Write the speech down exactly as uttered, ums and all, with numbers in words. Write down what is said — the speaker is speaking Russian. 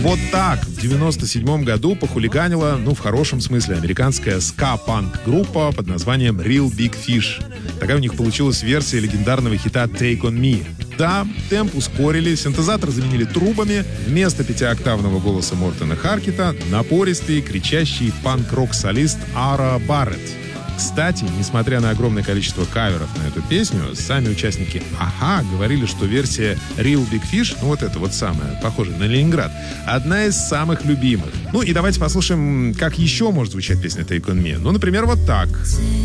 Вот так в девяносто седьмом году похулиганила, ну, в хорошем смысле, американская ска-панк-группа под названием Real Big Fish. Такая у них получилась версия легендарного хита Take On Me. Да, темп ускорили, синтезатор заменили трубами, вместо пятиоктавного голоса Мортона Харкета напористый, кричащий панк-рок-солист Ара Барретт. Кстати, несмотря на огромное количество каверов на эту песню, сами участники «Аха» говорили, что версия Real Big Fish, ну вот эта вот самая, похожая на Ленинград, одна из самых любимых. Ну и давайте послушаем, как еще может звучать песня Take On Me. Ну, например, вот так.